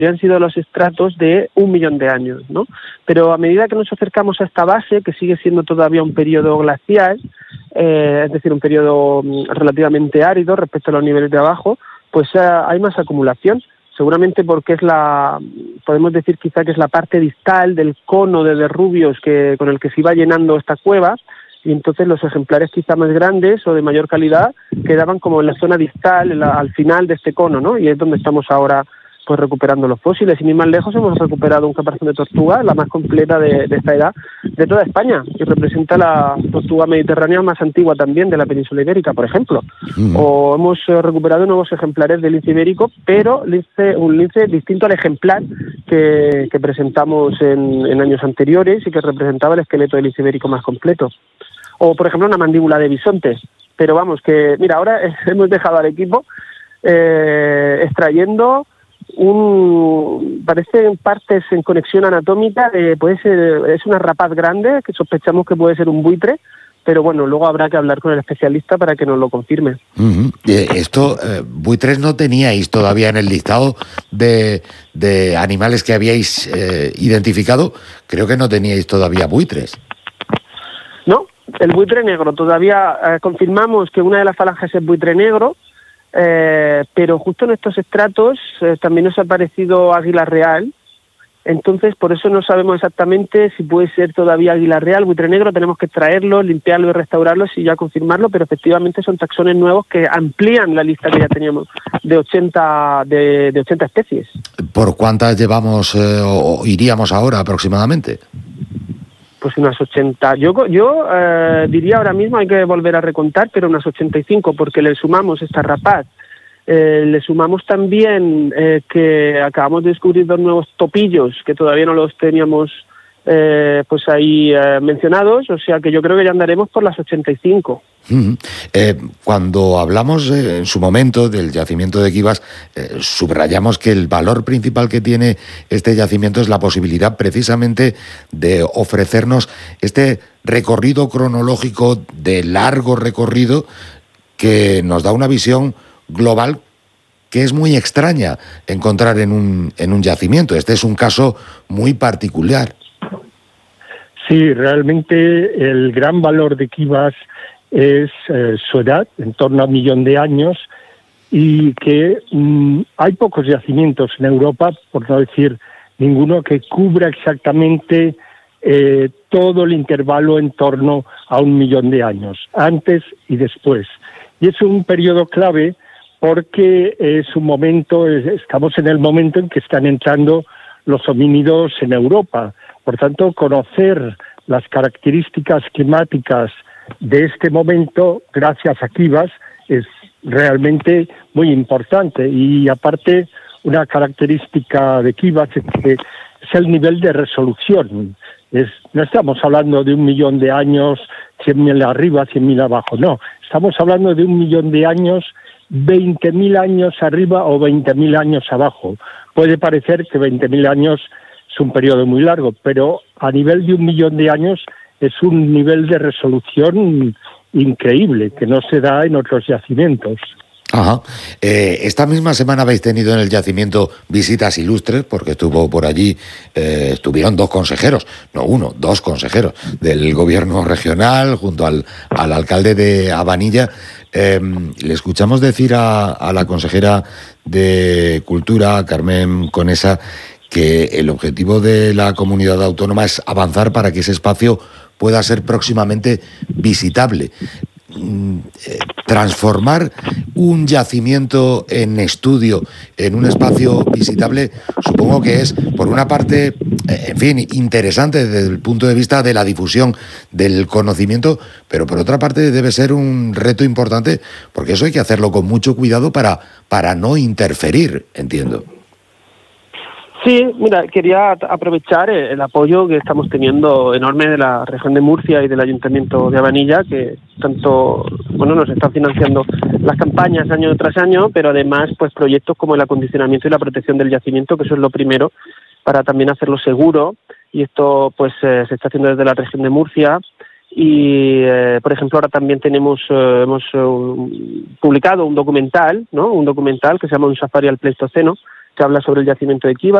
han sido los estratos de 1 millón de años, ¿no? Pero a medida que nos acercamos a esta base, que sigue siendo todavía un periodo glacial, es decir, un periodo relativamente árido respecto a los niveles de abajo, pues hay más acumulación. Seguramente porque podemos decir quizá que es la parte distal del cono de derrubios con el que se iba llenando esta cueva, y entonces los ejemplares quizá más grandes o de mayor calidad quedaban como en la zona distal, al final de este cono, ¿no? Y es donde estamos ahora pues recuperando los fósiles, y ni más lejos hemos recuperado un caparazón de tortuga, la más completa de esta edad de toda España, y representa la tortuga mediterránea más antigua también de la península ibérica, por ejemplo. O hemos recuperado nuevos ejemplares del lince ibérico, pero un lince distinto al ejemplar que presentamos en años anteriores y que representaba el esqueleto del lince ibérico más completo. O, por ejemplo, una mandíbula de bisonte. Pero vamos, que mira, ahora hemos dejado al equipo extrayendo parecen partes en conexión anatómica, es una rapaz grande que sospechamos que puede ser un buitre, pero bueno, luego habrá que hablar con el especialista para que nos lo confirme. Buitres no teníais todavía en el listado de animales que habíais identificado, creo que no teníais todavía buitres. No, el buitre negro, todavía confirmamos que una de las falanges es buitre negro, pero justo en estos estratos también nos ha aparecido águila real, entonces por eso no sabemos exactamente si puede ser todavía águila real, buitre negro. Tenemos que extraerlo, limpiarlo y restaurarlo y ya confirmarlo, pero efectivamente son taxones nuevos que amplían la lista que ya teníamos de 80 especies. ¿Por cuántas llevamos o iríamos ahora aproximadamente? Pues unas 80. Yo diría ahora mismo, hay que volver a recontar, pero unas 85, porque le sumamos esta rapaz. Le sumamos también que acabamos de descubrir 2 nuevos topillos que todavía no los teníamos pues ahí mencionados, o sea que yo creo que ya andaremos por las 85. Cuando hablamos en su momento del yacimiento de Quivas, subrayamos que el valor principal que tiene este yacimiento es la posibilidad precisamente de ofrecernos este recorrido cronológico, de largo recorrido, que nos da una visión global que es muy extraña encontrar en un yacimiento. Este es un caso muy particular. Sí, realmente el gran valor de Quivas es su edad, en torno a 1 millón de años, y que hay pocos yacimientos en Europa, por no decir ninguno, que cubra exactamente todo el intervalo en torno a 1 millón de años, antes y después. Y es un periodo clave porque es un momento, estamos en el momento en que están entrando los homínidos en Europa. Por tanto, conocer las características climáticas de este momento, gracias a Quivas, es realmente muy importante. Y aparte, una característica de Quivas es que es el nivel de resolución. No estamos hablando de 1 millón de años, 100.000 arriba, 100.000 abajo, no. Estamos hablando de 1 millón de años, 20.000 años arriba o 20.000 años abajo. Puede parecer que 20.000 años es un periodo muy largo, pero a nivel de 1 millón de años es un nivel de resolución increíble, que no se da en otros yacimientos. Ajá. Esta misma semana habéis tenido en el yacimiento visitas ilustres, porque estuvo por allí, estuvieron 2 consejeros, no uno, 2 consejeros del gobierno regional junto al alcalde de Abanilla. Le escuchamos decir a la consejera de Cultura, Carmen Conesa, que el objetivo de la comunidad autónoma es avanzar para que ese espacio pueda ser próximamente visitable. Transformar un yacimiento en estudio en un espacio visitable, supongo que es, por una parte, en fin, interesante desde el punto de vista de la difusión del conocimiento, pero por otra parte debe ser un reto importante, porque eso hay que hacerlo con mucho cuidado para no interferir, entiendo. Sí, mira, quería aprovechar el apoyo que estamos teniendo enorme de la región de Murcia y del Ayuntamiento de Abanilla, que tanto, nos están financiando las campañas año tras año, pero además pues proyectos como el acondicionamiento y la protección del yacimiento, que eso es lo primero, para también hacerlo seguro, y esto pues se está haciendo desde la región de Murcia. Y, por ejemplo, ahora también hemos publicado un documental, ¿no? Un documental que se llama Un safari al Pleistoceno, que se habla sobre el yacimiento de Kivas.